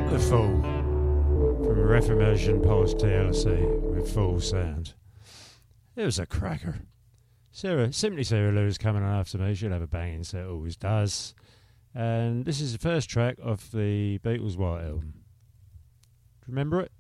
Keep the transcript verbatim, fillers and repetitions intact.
The Fall from Reformation Post T L C with Full Sound. It was a cracker. Sarah, simply Sarah Lewis coming on after me. She'll have a banging set, always does. And this is the first track of the Beatles White Album. Remember it?